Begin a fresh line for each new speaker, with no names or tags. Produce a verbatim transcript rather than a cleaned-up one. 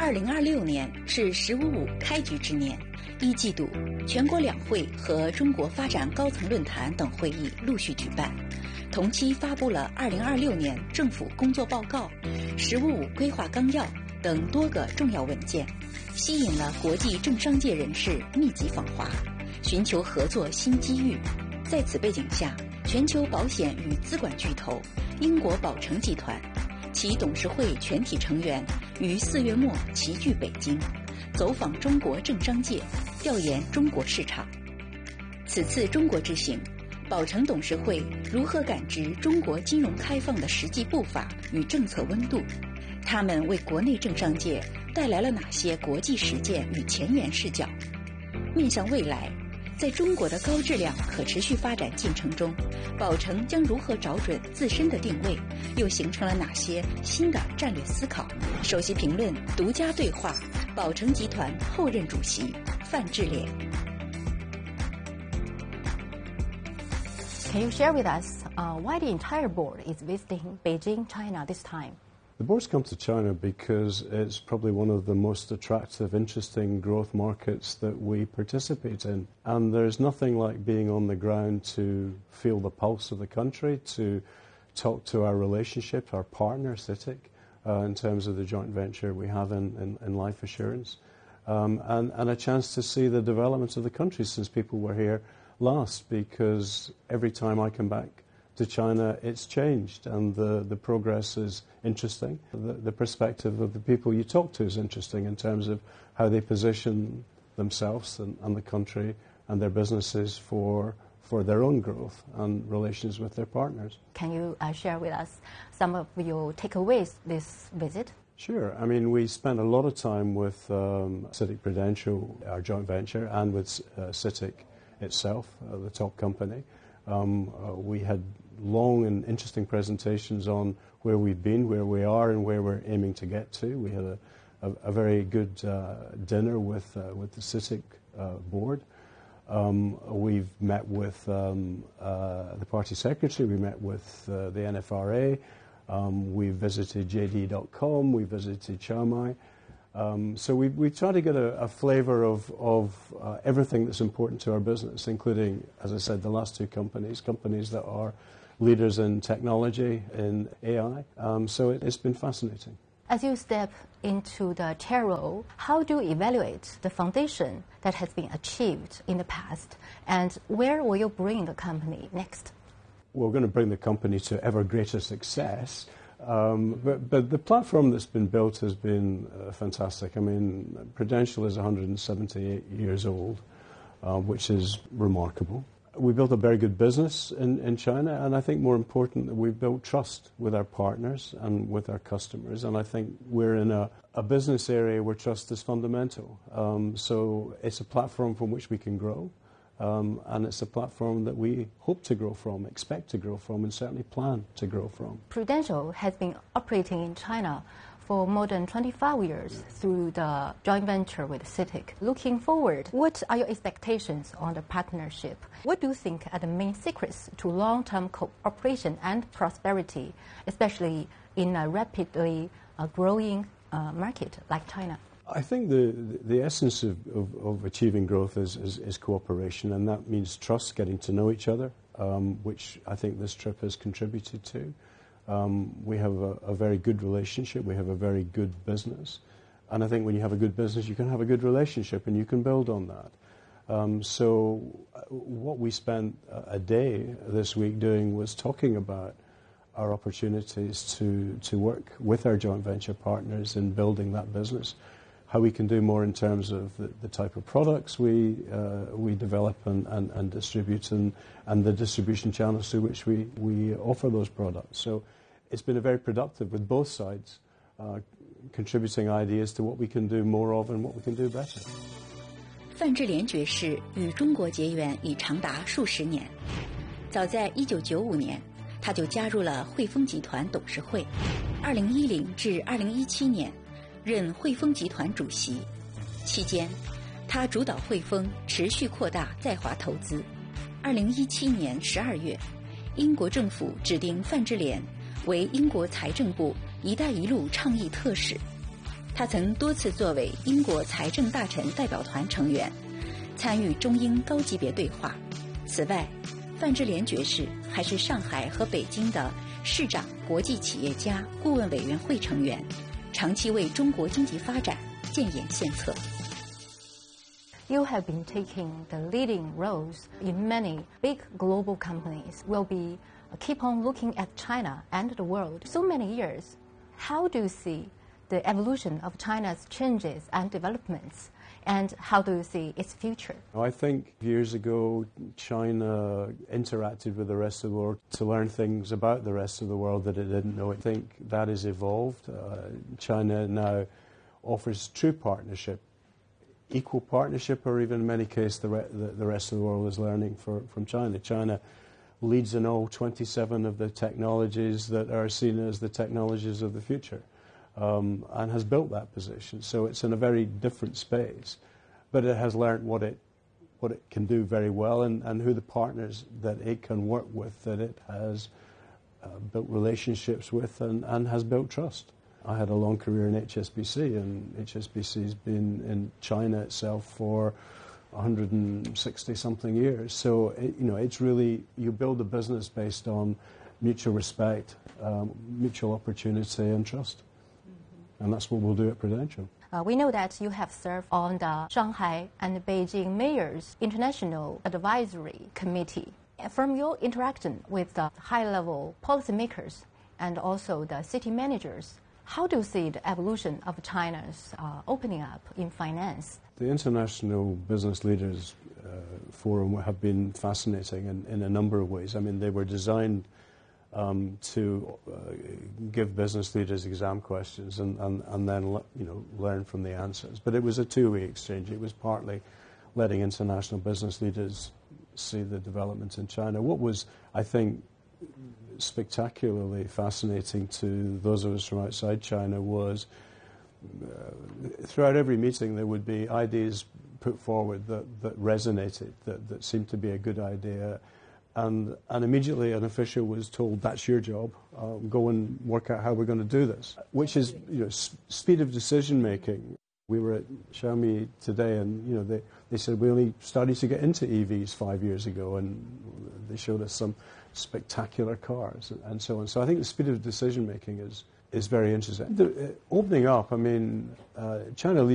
二零二六年是“十五五”开局之年，一季度全国两会和中国发展高层论坛等会议陆续举办，同期发布了二零二六年政府工作报告、“十五五”规划纲要等多个重要文件，吸引了国际政商界人士密集访华，寻求合作新机遇。在此背景下，全球保险与资管巨头英国宝诚集团其董事会全体成员于四月末齐聚北京，走访中国政商界，调研中国市场。此次中国之行，宝诚董事会如何感知中国金融开放的实际步伐与政策温度？他们为国内政商界带来了哪些国际实践与前沿视角？面向未来，在中国的高质量可持续发展进程中，宝诚将如何找准自身的定位？又形成了哪些新的战略思考？首席评论独家对话宝诚集团后任主席范志廉。
Can you share with us uh, why the entire board is visiting Beijing, China this time?
The board's come to China because it's probably one of the most attractive, interesting growth markets that we participate in. And there's nothing like being on the ground to feel the pulse of the country, to talk to our relationship, our partner, CITIC, uh, in terms of the joint venture we have in, in, in life assurance, um, and, and a chance to see the developments of the country since people were here last, because every time I come back to China, it's changed, and the, the progress is interesting. The, the perspective of the people you talk to is interesting in terms of how they position themselves and, and the country and their businesses for for their own growth and relations with their partners.
Can you uh, share with us some of your takeaways this visit?
Sure. I mean, we spent a lot of time with um, CITIC Prudential, our joint venture, and with uh, CITIC itself, uh, the top company. Um, uh, we had long and interesting presentations on where we've been, where we are, and where we're aiming to get to. We had a, a, a very good uh, dinner with uh, with the CITIC uh, board. Um, we've met with um, uh, the party secretary. We met with uh, the N F R A. Um, we visited J D dot com. We visited Xiaomai. Um, so we, we try to get a, a flavour of, of uh, everything that's important to our business, including, as I said, the last two companies, companies that are leaders in technology, in A I. Um, so it, it's been fascinating.
As you step into the chair role, how do you evaluate the foundation that has been achieved in the past, and where will you bring the company next?
We're going to bring the company to ever greater success. Um, but, but the platform that's been built has been uh, fantastic. I mean, Prudential is one hundred seventy-eight years old, uh, which is remarkable. We built a very good business in, in China, and I think more important that we've built trust with our partners and with our customers. And I think we're in a, a business area where trust is fundamental. Um, so it's a platform from which we can grow. Um, and it's a platform that we hope to grow from, expect to grow from, and certainly plan to grow from.
Prudential has been operating in China for more than twenty-five years through the joint venture with CITIC. Looking forward, what are your expectations on the partnership? What do you think are the main secrets to long-term cooperation and prosperity, especially in a rapidly uh, growing uh, market like China?
I think the, the essence of, of, of achieving growth is, is, is cooperation, and that means trust, getting to know each other, um, which I think this trip has contributed to. Um, we have a, a very good relationship. We have a very good business. And I think when you have a good business, you can have a good relationship, and you can build on that. Um, so what we spent a day this week doing was talking about our opportunities to, to work with our joint venture partners in building that business, how we can do more in terms of the, the type of products we uh, we develop and, and, and distribute, and, and the distribution channels through which we, we offer those products. So it's been a very productive with both sides, uh, contributing ideas to what we can do more of and what we can do better.
范志廉爵士与中国结缘已长达数十年，早在一九九五年，他就加入了汇丰集团董事会，二零一零至二零一七年。任汇丰集团主席，期间，他主导汇丰持续扩大在华投资。二零一七年十二月，英国政府指定范志廉为英国财政部“一带一路”倡议特使。 他曾多次作为英国财政大臣代表团成员，参与中英高级别对话。此外，范志廉爵士还是上海和北京的市长国际企业家顾问委员会成员，长期为中国经济发展建言献策。
You have been taking the leading roles in many big global companies. Will be keep on looking at China and the world so many years. How do you see the evolution of China's changes and developments, and how do you see its future?
I think years ago China interacted with the rest of the world to learn things about the rest of the world that it didn't know. I think that has evolved. Uh, China now offers true partnership, equal partnership, or even in many cases the, re the, the rest of the world is learning for, from China. China leads in all twenty-seven of the technologies that are seen as the technologies of the future, um, and has built that position. So it's in a very different space, but it has learned what it, what it can do very well, and, and who the partners that it can work with, that it has uh, built relationships with, and, and has built trust. I had a long career in H S B C, and H S B C's been in China itself for one hundred sixty something years. So, it, you know, it's really, you build a business based on mutual respect, um, mutual opportunity and trust. Mm-hmm. And that's what we'll do at Prudential.
Uh, we know that you have served on the Shanghai and Beijing Mayors International Advisory Committee. From your interaction with the high-level policymakers and also the city managers, how do you see the evolution of China's uh, opening up in finance?
The International Business Leaders uh, Forum have been fascinating in, in a number of ways. I mean, they were designed um, to uh, give business leaders exam questions and, and, and then you know, learn from the answers. But it was a two-way exchange. It was partly letting international business leaders see the developments in China. What was, I think, spectacularly fascinating to those of us from outside China was uh, throughout every meeting there would be ideas put forward that, that resonated, that, that seemed to be a good idea, and, and immediately an official was told, that's your job, uh, go and work out how we're going to do this, which is, you know, s speed of decision making. We were at Xiaomi today, and you know they, they said we only started to get into E Vs five years ago, and they showed us some spectacular cars and so on. So I think the speed of decision making is is very interesting. The, uh, opening up, I mean, uh, China leads